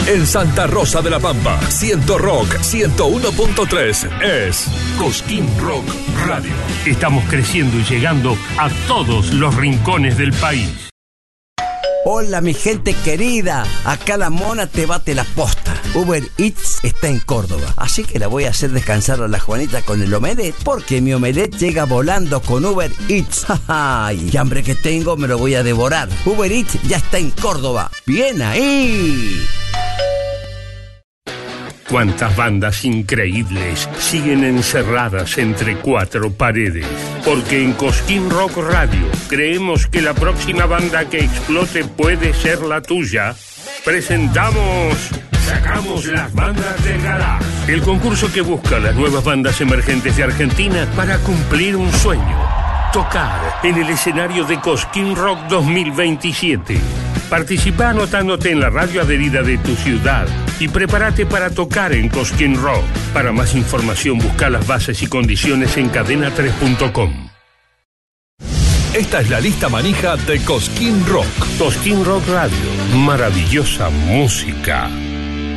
En Santa Rosa de la Pampa, 100 Rock 101.3 es Cosquín Rock Radio. Estamos creciendo y llegando a todos los rincones del país. Hola mi gente querida, acá la mona te bate la posta. Uber Eats está en Córdoba, así que la voy a hacer descansar a la Juanita con el omelette, porque mi omelette llega volando con Uber Eats. ¡Ay! ¡Qué hambre que tengo! Me lo voy a devorar. Uber Eats ya está en Córdoba. ¡Bien ahí! Cuántas bandas increíbles siguen encerradas entre cuatro paredes. Porque en Cosquín Rock Radio creemos que la próxima banda que explote puede ser la tuya. Presentamos Sacamos las bandas del garage. El concurso que busca las nuevas bandas emergentes de Argentina para cumplir un sueño. Tocar en el escenario de Cosquín Rock 2027. Participa anotándote en la radio adherida de tu ciudad y prepárate para tocar en Cosquín Rock. Para más información busca las bases y condiciones en cadena3.com. Esta es la lista manija de Cosquín Rock. Cosquín Rock Radio. Maravillosa música.